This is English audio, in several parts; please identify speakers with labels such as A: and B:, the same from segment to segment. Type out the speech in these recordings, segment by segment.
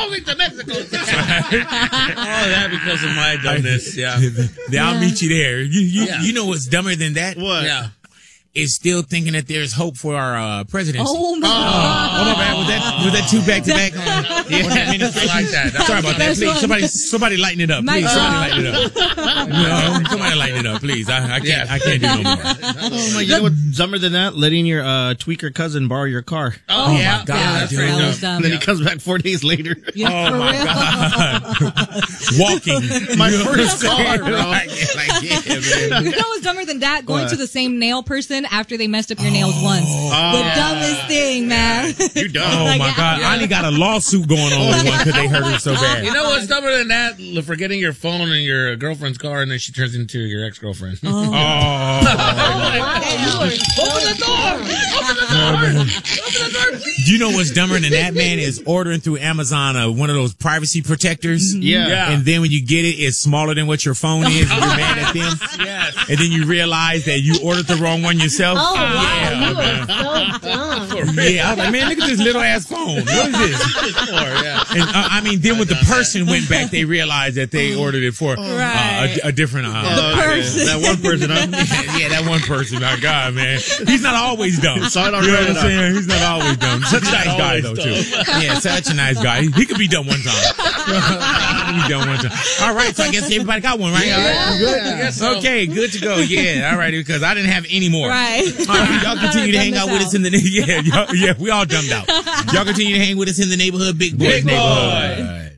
A: moving to Mexico.
B: That because of my dumbness. Yeah.
C: I'll meet you there. You know what's dumber than that?
B: What?
A: Yeah.
C: Is still thinking that there's hope for our presidency.
D: Oh, my God.
C: Oh, my bad. Was that two back-to-back?
A: I like that.
C: Sorry about that. Please, somebody lighten it up. Please, somebody lighten it up. No, somebody lighten it up, please. I can't do no more.
B: Oh my! You know what's dumber than that? Letting your tweaker cousin borrow your car.
A: Oh yeah.
C: My God, dude.
D: that was dumb.
B: And then he comes back 4 days later.
D: Yeah,
C: Oh
D: for
C: my
D: real.
C: God. Walking.
B: My first car, bro.
C: Man.
D: You know what's dumber than that? Going to the same nail person after they messed up your nails once. The dumbest thing, man.
B: You dumb.
C: Oh my God. I only got a lawsuit going on with one because they hurt her so bad.
A: You know what's dumber than that? Forgetting your phone in your girlfriend's car, and then she turns into your ex-girlfriend.
C: Oh.
A: Open the door! Open the door! Open the door, please!
C: Do you know what's dumber than that, man? Is ordering through Amazon one of those privacy protectors.
B: Yeah.
C: And then when you get it, it's smaller than what your phone is. And you're mad at them.
A: Yes.
C: And then you realize that you ordered the wrong one yourself.
E: Oh, wow.
C: Yeah,
E: You
C: man.
E: are so dumb.
C: Yeah, I was like, man, look at this little ass phone. What is this?
A: Yeah.
C: And then when the person went back, they realized that they ordered it for a different.
D: person.
B: That one person.
C: Yeah, that one person. My God, man, he's not always dumb.
B: Saw it on
C: You know what I'm
B: Reddit.
C: saying? He's not always dumb. Such a nice guy, though, too. Yeah, such a nice guy. He could be dumb one time. He could be dumb one time. All right, so I guess everybody got one, right? All right, we good?
A: I guess so.
C: Okay, good to go. Yeah, all right, because I didn't have any more.
D: Right.
C: All right, y'all continue to hang out with us in the we all dumbed out. Y'all continue to hang with us in the neighborhood, Big Boys
A: Big Boy.
C: neighborhood.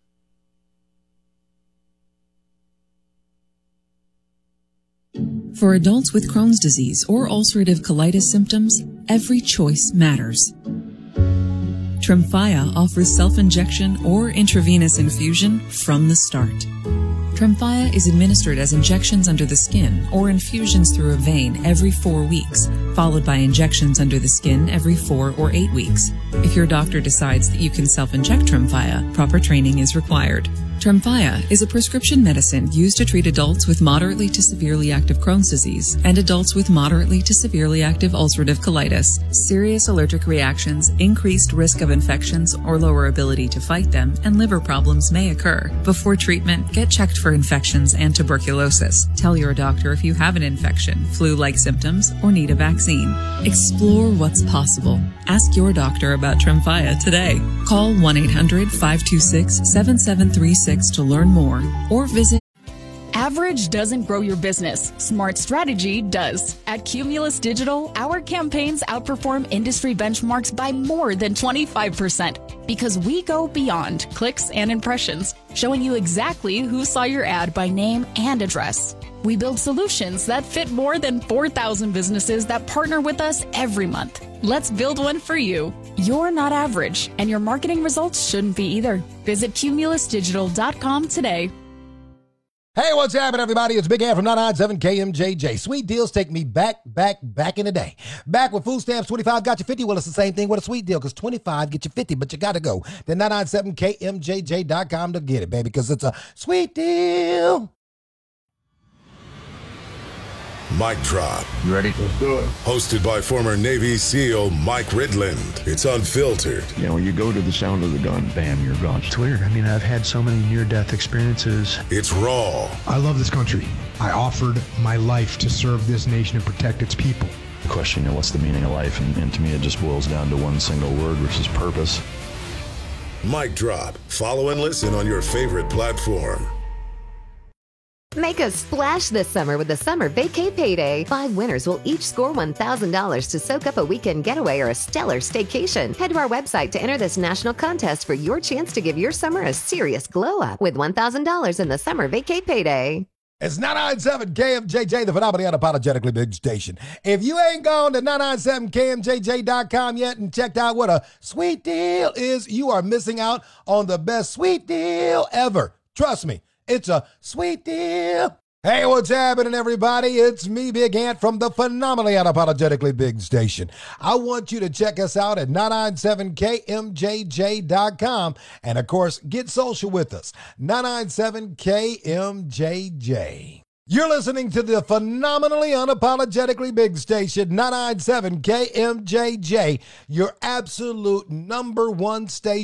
F: For adults with Crohn's disease or ulcerative colitis symptoms, every choice matters. Tremfya offers self-injection or intravenous infusion from the start. Tremfya is administered as injections under the skin or infusions through a vein every 4 weeks, followed by injections under the skin every 4 or 8 weeks. If your doctor decides that you can self-inject Tremfya, proper training is required. Tremfya is a prescription medicine used to treat adults with moderately to severely active Crohn's disease and adults with moderately to severely active ulcerative colitis. Serious allergic reactions, increased risk of infections or lower ability to fight them, and liver problems may occur. Before treatment, get checked for infections and tuberculosis. Tell your doctor if you have an infection, flu-like symptoms, or need a vaccine. Explore what's possible. Ask your doctor about Tremfya today. Call 1-800-526-7736 to learn more or visit.
G: Average doesn't grow your business. Smart strategy does. At Cumulus Digital, our campaigns outperform industry benchmarks by more than 25% because we go beyond clicks and impressions, showing you exactly who saw your ad by name and address. We build solutions that fit more than 4,000 businesses that partner with us every month. Let's build one for you. You're not average, and your marketing results shouldn't be either. Visit cumulusdigital.com today.
H: Hey, what's happening, everybody? It's Big Ant from 997 KMJJ. Sweet deals take me back in the day. Back when food stamps 25 got you 50. Well, it's the same thing with a sweet deal because 25 get you 50, but you got to go to 997KMJJ.com to get it, baby, because it's a sweet deal.
I: Mic Drop.
J: You ready? Let's do it.
I: Hosted by former Navy SEAL Mike Ridland. It's unfiltered.
J: You know, you go to the sound of the gun, bam, you're gone.
K: It's weird. I mean, I've had so many near-death experiences.
I: It's raw.
K: I love this country. I offered my life to serve this nation and protect its people.
J: The question, you know, what's the meaning of life? And to me, it just boils down to one single word, which is purpose.
I: Mic Drop. Follow and listen on your favorite platform.
L: Make a splash this summer with the Summer Vacay Payday. 5 winners will each score $1,000 to soak up a weekend getaway or a stellar staycation. Head to our website to enter this national contest for your chance to give your summer a serious glow up with $1,000 in the Summer Vacay Payday.
H: It's 997 KMJJ, the phenomenally unapologetically big station. If you ain't gone to 997KMJJ.com yet and checked out what a sweet deal is, you are missing out on the best sweet deal ever. Trust me. It's a sweet deal. Hey, what's happening, everybody? It's me, Big Ant, from the phenomenally unapologetically big station. I want you to check us out at 997KMJJ.com. And, of course, get social with us. 997KMJJ. You're listening to the phenomenally unapologetically big station, 997 KMJJ, your absolute #1 station.